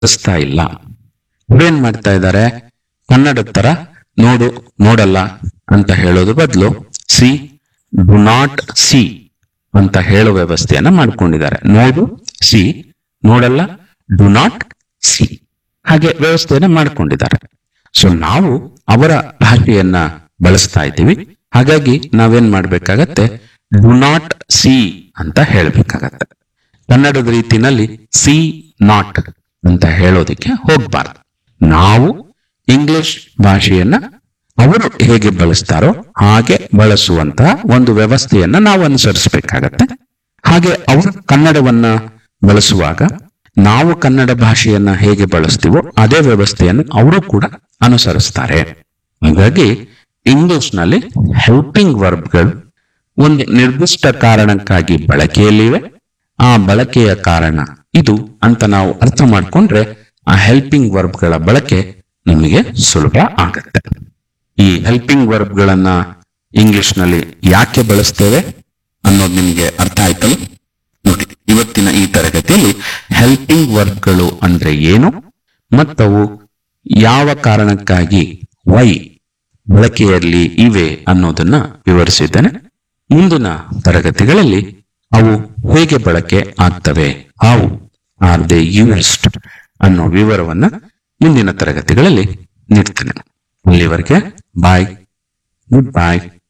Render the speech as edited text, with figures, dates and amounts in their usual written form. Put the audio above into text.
ಬಳಸ್ತಾ ಇಲ್ಲ. ಇವ್ರೇನ್ ಮಾಡ್ತಾ ಇದ್ದಾರೆ, ಕನ್ನಡದ ತರ ನೋಡು ನೋಡಲ್ಲ ಅಂತ ಹೇಳೋದು ಬದಲು ಸಿ ಡು ನಾಟ್ ಸಿ ಅಂತ ಹೇಳೋ ವ್ಯವಸ್ಥೆಯನ್ನ ಮಾಡ್ಕೊಂಡಿದ್ದಾರೆ. ನೋಡು ಸಿ, ನೋಡಲ್ಲ ಡು ನಾಟ್ ಸಿ, ಹಾಗೆ ವ್ಯವಸ್ಥೆಯನ್ನ ಮಾಡ್ಕೊಂಡಿದ್ದಾರೆ. ಸೊ ನಾವು ಅವರ ಭಾಷೆಯನ್ನ ಬಳಸ್ತಾ ಇದ್ದೀವಿ, ಹಾಗಾಗಿ ನಾವೇನ್ ಮಾಡ್ಬೇಕಾಗತ್ತೆ, ಡು ನಾಟ್ ಸಿ ಅಂತ ಹೇಳ್ಬೇಕಾಗತ್ತೆ. ಕನ್ನಡದ ರೀತಿನಲ್ಲಿ ಸಿ ನಾಟ್ ಅಂತ ಹೇಳೋದಿಕ್ಕೆ ಹೋಗ್ಬಾರ್ದು. ನಾವು ಇಂಗ್ಲಿಷ್ ಭಾಷೆಯನ್ನ ಅವರು ಹೇಗೆ ಬಳಸ್ತಾರೋ ಹಾಗೆ ಬಳಸುವಂತಹ ಒಂದು ವ್ಯವಸ್ಥೆಯನ್ನ ನಾವು ಅನುಸರಿಸಬೇಕಾಗತ್ತೆ. ಹಾಗೆ ಅವರು ಕನ್ನಡವನ್ನ ಬಳಸುವಾಗ ನಾವು ಕನ್ನಡ ಭಾಷೆಯನ್ನ ಹೇಗೆ ಬಳಸ್ತೀವೋ ಅದೇ ವ್ಯವಸ್ಥೆಯನ್ನು ಅವರು ಕೂಡ ಅನುಸರಿಸ್ತಾರೆ. ಹಾಗಾಗಿ ಇಂಗ್ಲಿಷ್ ನಲ್ಲಿ ಹೆಲ್ಪಿಂಗ್ ವರ್ಬ್ಗಳು ಒಂದು ನಿರ್ದಿಷ್ಟ ಕಾರಣಕ್ಕಾಗಿ ಬಳಕೆಯಲ್ಲಿವೆ. ಆ ಬಳಕೆಯ ಕಾರಣ ಇದು ಅಂತ ನಾವು ಅರ್ಥ ಮಾಡ್ಕೊಂಡ್ರೆ ಆ ಹೆಲ್ಪಿಂಗ್ ವರ್ಬ್ಗಳ ಬಳಕೆ ನಮಗೆ ಸುಲಭ ಆಗತ್ತೆ. ಈ ಹೆಲ್ಪಿಂಗ್ ವರ್ಬ್ಗಳನ್ನ ಇಂಗ್ಲಿಷ್ ನಲ್ಲಿ ಯಾಕೆ ಬಳಸ್ತೇವೆ ಅನ್ನೋದು ನಿಮಗೆ ಅರ್ಥ ಆಯ್ತಲ್ಲ. ನೋಡಿ, ಇವತ್ತಿನ ಈ ತರಗತಿಯಲ್ಲಿ ಹೆಲ್ಪಿಂಗ್ ವರ್ಬ್ಗಳು ಅಂದ್ರೆ ಏನು ಮತ್ತವು ಯಾವ ಕಾರಣಕ್ಕಾಗಿ ವೈ ಬಳಕೆಯಲ್ಲಿ ಇವೆ ಅನ್ನೋದನ್ನ ವಿವರಿಸಿದ್ದೇನೆ. ಮುಂದಿನ ತರಗತಿಗಳಲ್ಲಿ ಅವು ಹೇಗೆ ಬಳಕೆ ಆಗ್ತವೆ, ಹೌ ಆರ್ ದೇ ಯೂಸ್ಡ್ ಅನ್ನೋ ವಿವರವನ್ನ ಮುಂದಿನ ತರಗತಿಗಳಲ್ಲಿ ನೀಡ್ತೇನೆ. ಅಲ್ಲಿವರೆಗೆ ಬಾಯ್, ಗುಡ್ ಬಾಯ್.